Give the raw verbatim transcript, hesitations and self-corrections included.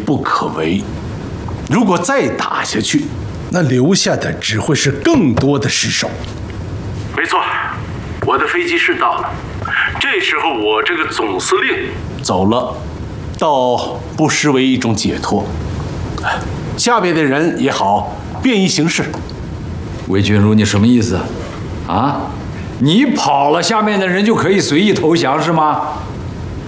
不可为。如果再打下去， 那留下的只会是更多的尸首。 没错，我的飞机是到了。这时候我这个总司令走了，倒不失为一种解脱。下边的人也好，便于行事。 魏君如，你什么意思？啊？你跑了，下面的人就可以随意投降是吗？